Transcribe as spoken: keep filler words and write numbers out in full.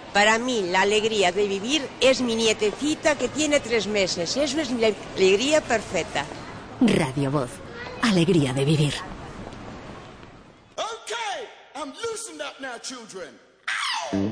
Para mí, la alegría de vivir es mi nietecita que tiene tres meses. Eso es mi alegría perfecta. Radio Voz. Alegría de vivir. Okay, I'm loosened up now, children.